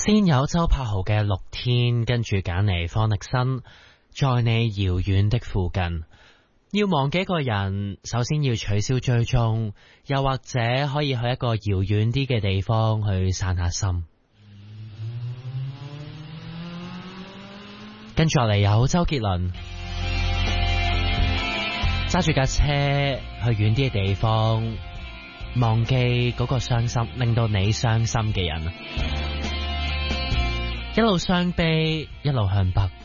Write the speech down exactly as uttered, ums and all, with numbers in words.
先有周柏豪嘅六天，跟住揀嚟方力申，在你遙遠的附近。要忘記一個人，首先要取消追蹤，又或者可以去一個遙遠啲嘅地方去散下心。跟住落嚟有周杰倫，揸住架車去遠啲嘅地方，忘記嗰個傷心，令到你傷心嘅人。一路傷悲，一路向北。